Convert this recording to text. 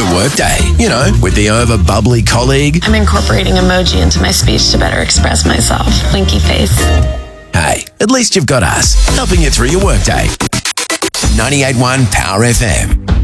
workday. You know, with the over-bubbly colleague. I'm incorporating emoji into my speech to better express myself. Winky face. Hey, at least you've got us, helping you through your workday. 98.1 Power FM.